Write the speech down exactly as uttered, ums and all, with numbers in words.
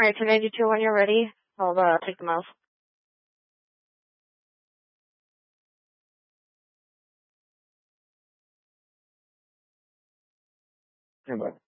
Alright, two ninety-two when you're ready. I'll uh, take the mouse. Hey, bud.